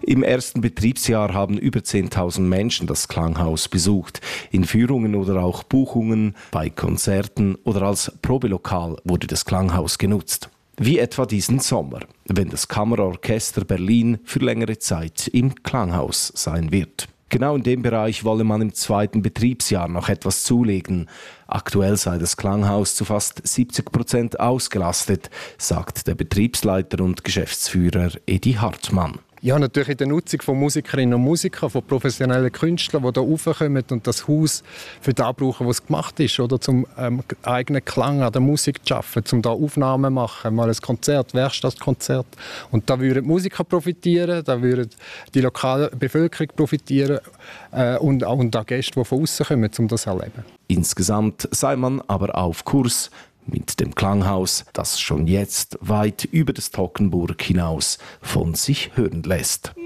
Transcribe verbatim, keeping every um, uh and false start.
Im ersten Betriebsjahr haben über zehntausend Menschen das Klanghaus besucht. In Führungen oder auch Buchungen, bei Konzerten oder als Probelokal wurde das Klanghaus genutzt. Wie etwa diesen Sommer, wenn das Kammerorchester Berlin für längere Zeit im Klanghaus sein wird. Genau in dem Bereich wolle man im zweiten Betriebsjahr noch etwas zulegen. Aktuell sei das Klanghaus zu fast siebzig Prozent ausgelastet, sagt der Betriebsleiter und Geschäftsführer Edi Hartmann. Ja, natürlich in der Nutzung von Musikerinnen und Musikern, von professionellen Künstlern, die hier raufkommen und das Haus für das brauchen, was gemacht ist, oder zum ähm, eigenen Klang an der Musik zu arbeiten, um da Aufnahmen zu machen, mal ein Konzert, Werkstattkonzert. Und da würden die Musiker profitieren, da würde die lokale Bevölkerung profitieren äh, und, und auch Gäste, die von außen kommen, um das zu erleben. Insgesamt sei man aber auf Kurs mit dem Klanghaus, das schon jetzt weit über das Toggenburg hinaus von sich hören lässt.